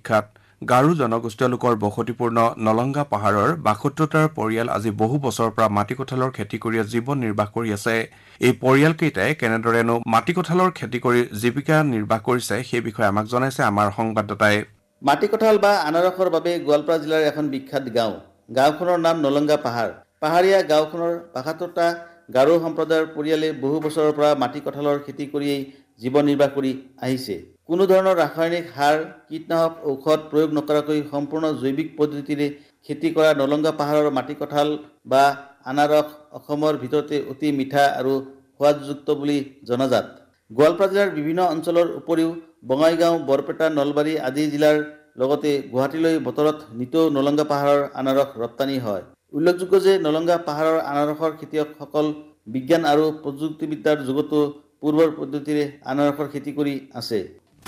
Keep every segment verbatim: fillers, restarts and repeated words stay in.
বিখ্যাত গাৰো জনগোষ্ঠীয় লোকৰ বসতিপূৰ্ণ নলংগা পাহাৰৰ বাসত্তৰটাৰ পৰিয়াল আজি বহু বছৰৰ পৰা মাটি কঁঠালৰ খেতি কৰি জীৱন নিৰ্বাহ কৰি আছে এই পৰিয়ালকেইটাই কেনেদৰেনো মাটি কঁঠালৰ খেতি কৰি জীৱিকা নিৰ্বাহ কৰিছে সেই বিষয়ে আমাক জনাইছে আমাৰ সংবাদদাতাই মাটি কঁঠাল বা আনাৰসৰ বাবে গোৱালপাৰা জিলাৰ এখন বিখ্যাত গাঁও গাঁওখনৰ নাম নলংগা পাহাৰ পাহাৰীয়া গাঁওখনৰ বাসত্তৰটা গাৰো সম্প্ৰদায়ৰ পৰিয়ালে বহু বছৰৰ পৰা মাটি কঁঠালৰ খেতি কৰিয়েই জীৱন নিৰ্বাহ কৰি আহিছে কোনো ধৰণৰ ৰাসায়নিক সাৰ কীটনাশক ঔষধ প্ৰয়োগ নকৰাকৈ সম্পূৰ্ণ জৈৱিক পদ্ধতিৰে খেতি কৰা নলংগা পাহাৰৰ মাটি কঁঠাল বা আনাৰস অসমৰ ভিতৰতে অতি মিঠা আৰু সোৱাদযুক্ত বুলি জনাজাত গোৱালপাৰা জিলাৰ বিভিন্ন অঞ্চলৰ উপৰিও বঙাইগাঁও বৰপেটা নলবাৰী আদি জিলাৰ লগতে গুৱাহাটীলৈ বতৰত নিতৌ নলংগা পাহাৰৰ আনাৰস ৰপ্তানি হয় উল্লেখযোগ্য যে নলংগা পাহাৰৰ আনাৰসৰ খেতিয়কসকল বিজ্ঞান আৰু প্ৰযুক্তিবিদ্যাৰ যুগতো পূৰ্বৰ পদ্ধতিৰে আনাৰসৰ খেতি কৰি আছে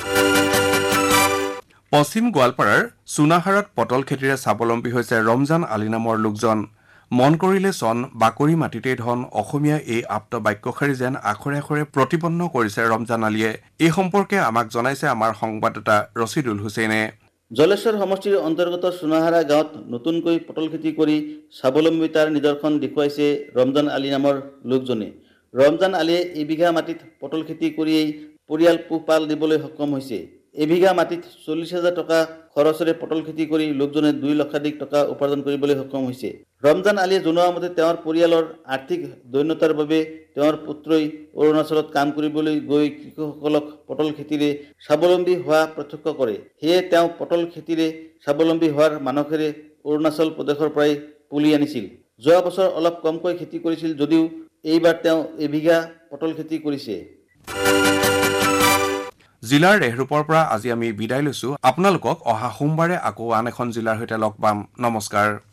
পশ্চিম গোৱালপাৰাৰ চুনাহাৰত পটল খেতিৰে স্বাৱলম্বী হৈছে ৰমজান আলী নামৰ লোকজন মন কৰিলে চন বাকৰি মাটিতেই ধন অসমীয়া এই আপ্ত বাক্যশাৰী যেন আখৰে আখৰে প্ৰতিপন্ন কৰিছে ৰমজান আলীয়ে এই সম্পৰ্কে আমাক জনাইছে আমাৰ সংবাদদাতা ৰচিদুল হুছেইনে জলেশ্বৰ সমষ্টিৰ অন্তৰ্গত চুনাহাৰা গাঁৱত নতুনকৈ পটল খেতি কৰি স্বাৱলম্বিতাৰ নিদৰ্শন দেখুৱাইছে ৰমজান আলী নামৰ লোকজনে ৰমজান আলীয়ে এবিঘা মাটিত পটল খেতি কৰিয়েই পৰিয়াল পোহপাল দিবলৈ সক্ষম হৈছে এবিঘা মাটিত চল্লিশ হাজাৰ টকা খৰচেৰে পটল খেতি কৰি লোকজনে দুই লক্ষাধিক টকা উপাৰ্জন কৰিবলৈ সক্ষম হৈছে ৰমজান আলীয়ে জনোৱা মতে তেওঁৰ পৰিয়ালৰ আৰ্থিক দৈন্যতাৰ বাবে তেওঁৰ পুত্ৰই অৰুণাচলত কাম কৰিবলৈ গৈ কৃষকসকলক পটল খেতিৰে স্বাৱলম্বী হোৱা প্ৰত্যক্ষ কৰে সেয়ে তেওঁ পটল খেতিৰে স্বাৱলম্বী হোৱাৰ মানসেৰে অৰুণাচল প্ৰদেশৰ পৰাই পুলি আনিছিল যোৱা বছৰ অলপ কমকৈ খেতি কৰিছিল যদিও এইবাৰ তেওঁ এবিঘা পটল খেতি কৰিছে জিলাৰ ৰেহৰূপৰ পৰা আজি আমি বিদায় লৈছো আপোনালোকক অহা সোমবাৰে আকৌ আন এখন জিলাৰ সৈতে লগ পাম নমস্কাৰ